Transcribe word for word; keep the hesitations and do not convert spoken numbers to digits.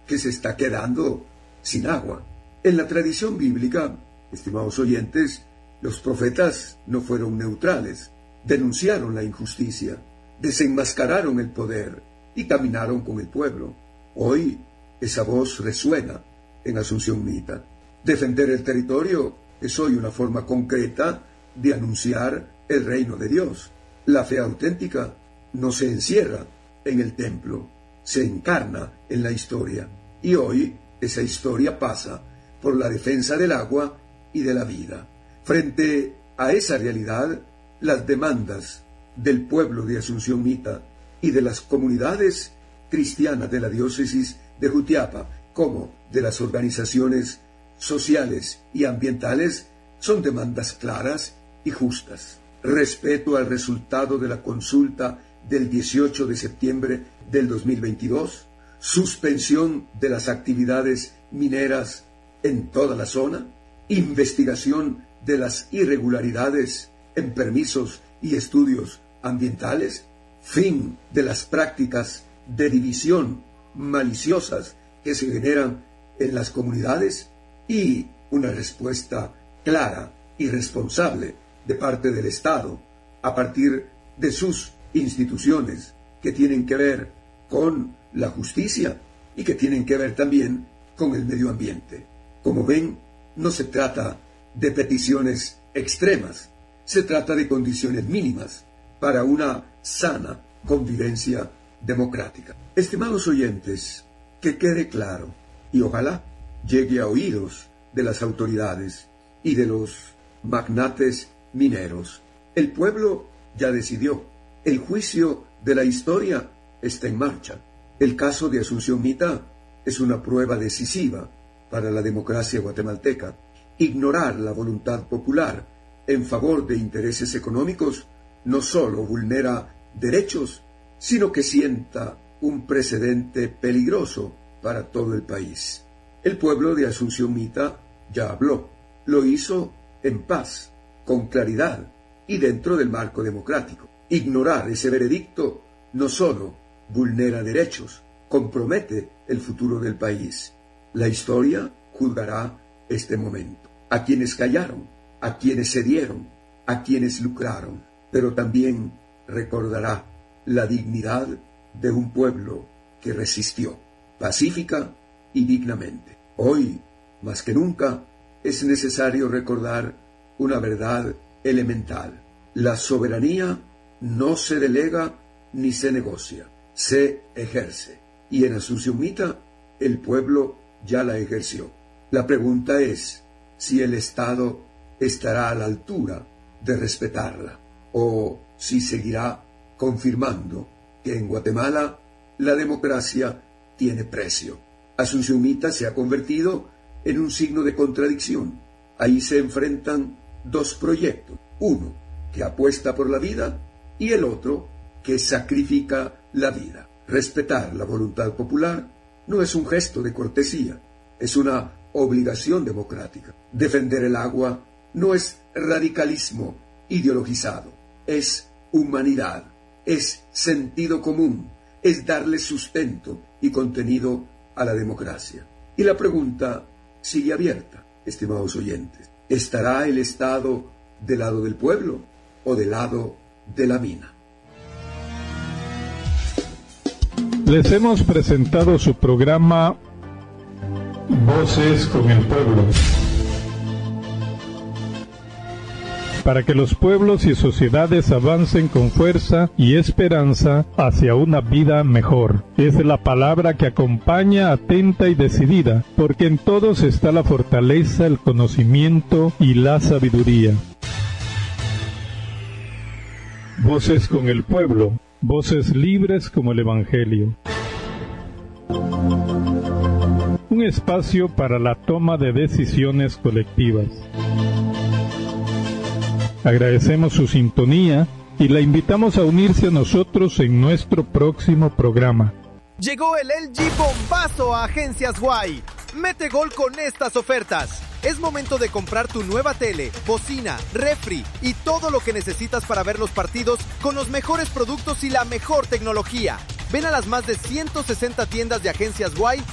que se está quedando sin agua. En la tradición bíblica, estimados oyentes, los profetas no fueron neutrales, denunciaron la injusticia, desenmascararon el poder y caminaron con el pueblo. Hoy esa voz resuena en Asunción Mita. Defender el territorio es hoy una forma concreta de anunciar el reino de Dios. La fe auténtica no se encierra en el templo, se encarna en la historia. Y hoy esa historia pasa por la defensa del agua y de la vida. Frente a esa realidad, las demandas del pueblo de Asunción Mita y de las comunidades cristianas de la diócesis de Jutiapa, como de las organizaciones sociales y ambientales, son demandas claras y justas. Respeto al resultado de la consulta del dieciocho de septiembre del dos mil veintidós, suspensión de las actividades mineras en toda la zona, investigación de las irregularidades en permisos y estudios ambientales, fin de las prácticas de división maliciosas que se generan en las comunidades y una respuesta clara y responsable de parte del Estado a partir de sus instituciones que tienen que ver con la justicia y que tienen que ver también con el medio ambiente. Como ven, no se trata de peticiones extremas, se trata de condiciones mínimas para una sana convivencia democrática. Estimados oyentes, que quede claro, y ojalá llegue a oídos de las autoridades y de los magnates mineros. El pueblo ya decidió. El juicio de la historia está en marcha. El caso de Asunción Mita es una prueba decisiva para la democracia guatemalteca. Ignorar la voluntad popular en favor de intereses económicos no solo vulnera derechos, sino que sienta un precedente peligroso para todo el país. El pueblo de Asunción Mita ya habló. Lo hizo en paz, con claridad y dentro del marco democrático. Ignorar ese veredicto no solo vulnera derechos, compromete el futuro del país. La historia juzgará este momento. A quienes callaron, a quienes cedieron, a quienes lucraron, pero también recordará la dignidad de un pueblo que resistió, pacífica y dignamente. Hoy, más que nunca, es necesario recordar una verdad elemental. La soberanía no se delega ni se negocia, se ejerce. Y en Asunción Mita, el pueblo ya la ejerció. La pregunta es si el Estado estará a la altura de respetarla o si seguirá confirmando que en Guatemala la democracia tiene precio. Asunción Mita se ha convertido en un signo de contradicción. Ahí se enfrentan dos proyectos, uno que apuesta por la vida y el otro que sacrifica la vida. Respetar la voluntad popular no es un gesto de cortesía, es una obligación democrática. Defender el agua no es radicalismo ideologizado, es humanidad, es sentido común, es darle sustento y contenido a la democracia. Y la pregunta sigue abierta, estimados oyentes. ¿Estará el Estado del lado del pueblo o del lado de la mina? Les hemos presentado su programa Voces con el Pueblo, para que los pueblos y sociedades avancen con fuerza y esperanza hacia una vida mejor. Es la palabra que acompaña atenta y decidida, porque en todos está la fortaleza, el conocimiento y la sabiduría. Voces con el Pueblo, voces libres como el Evangelio. Un espacio para la toma de decisiones colectivas. Agradecemos su sintonía y la invitamos a unirse a nosotros en nuestro próximo programa. Llegó el L G Bombazo a Agencias Guay. Mete gol con estas ofertas. Es momento de comprar tu nueva tele, bocina, refri y todo lo que necesitas para ver los partidos con los mejores productos y la mejor tecnología. Ven a las más de ciento sesenta tiendas de Agencias Guay